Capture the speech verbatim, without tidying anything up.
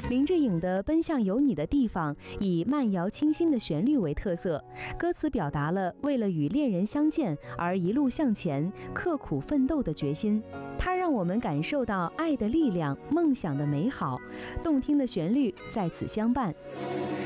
林志颖的《奔向有你的地方》以慢摇清新的旋律为特色，歌词表达了为了与恋人相见而一路向前、刻苦奋斗的决心。它让我们感受到爱的力量、梦想的美好，动听的旋律在此相伴。